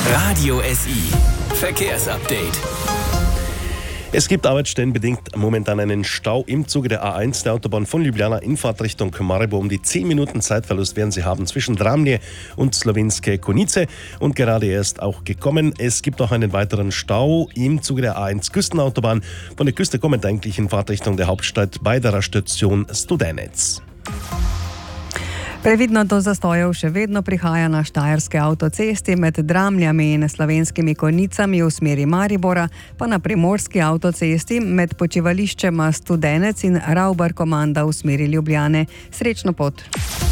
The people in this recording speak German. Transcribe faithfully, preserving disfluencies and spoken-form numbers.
Radio S I Verkehrsupdate. Es gibt arbeitsstellenbedingt momentan einen Stau im Zuge der A eins der Autobahn von Ljubljana in Fahrtrichtung Maribor. Um die zehn Minuten Zeitverlust werden Sie haben zwischen Dramlje und Slovenske Konjice und gerade erst auch gekommen. Es gibt auch einen weiteren Stau im Zuge der A eins Küstenautobahn. Von der Küste kommend eigentlich in Fahrtrichtung der Hauptstadt bei der Station Studenec. Previdno do zastojev še vedno prihaja na štajerske avtocesti med Dramljami in Slovenskimi Konjicami v smeri Maribora, pa na primorski avtocesti med počivališčema Studenec in Ravbar Komanda v smeri Ljubljane. Srečno pot!